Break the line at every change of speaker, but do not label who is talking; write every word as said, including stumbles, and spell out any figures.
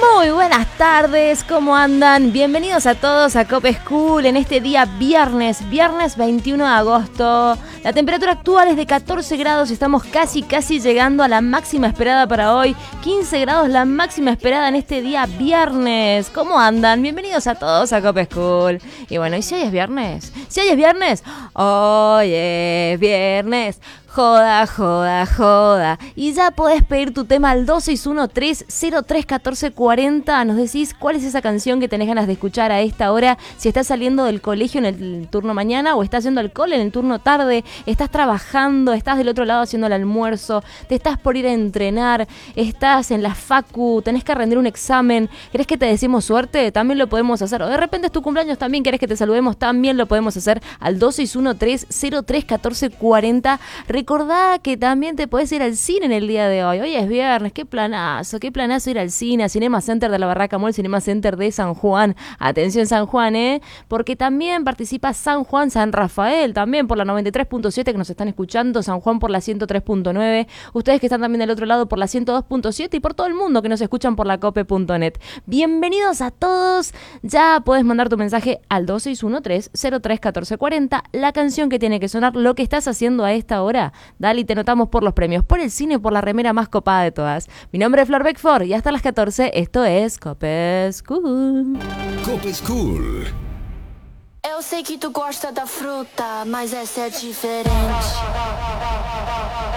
Muy buenas tardes, ¿cómo andan? Bienvenidos a todos a Cop School en este día viernes, viernes veintiuno de agosto. La temperatura actual es de catorce grados, estamos casi casi llegando a la máxima esperada para hoy. quince grados la máxima esperada en este día viernes. ¿Cómo andan? Bienvenidos a todos a Cop School. Y bueno, ¿y si hoy es viernes? Si hoy es viernes, hoy es viernes. Joda, joda, joda. Y ya podés pedir tu tema al dos seis uno, tres cero tres, uno cuatro cuatro cero. Nos decís cuál es esa canción que tenés ganas de escuchar a esta hora. Si estás saliendo del colegio en el turno mañana o estás yendo al cole en el turno tarde. Estás trabajando, estás del otro lado haciendo el almuerzo. Te estás por ir a entrenar. Estás en la facu, tenés que rendir un examen. ¿Querés que te decimos suerte? También lo podemos hacer. O de repente es tu cumpleaños, también querés que te saludemos. También lo podemos hacer al dos seis uno, tres cero tres, uno cuatro cuatro cero. Recordá que también te podés ir al cine en el día de hoy. Hoy es viernes, qué planazo, qué planazo ir al cine, a Cinema Center de la Barraca Mall, Cinema Center de San Juan. Atención San Juan, ¿eh? Porque también participa San Juan, San Rafael, también por la noventa y tres punto siete que nos están escuchando, San Juan por la ciento tres punto nueve, ustedes que están también del otro lado por la ciento dos punto siete y por todo el mundo que nos escuchan por la cope punto net. Bienvenidos a todos, ya podés mandar tu mensaje al dos seis uno, tres cero tres, uno cuatro cuatro cero, la canción que tiene que sonar, lo que estás haciendo a esta hora. Dale y te notamos por los premios, por el cine, por la remera más copada de todas. Mi nombre es Flor Beckford y hasta las catorce esto es Cope School.
Cope School.
Eu sei que tu gosta da fruta, mas essa é diferente.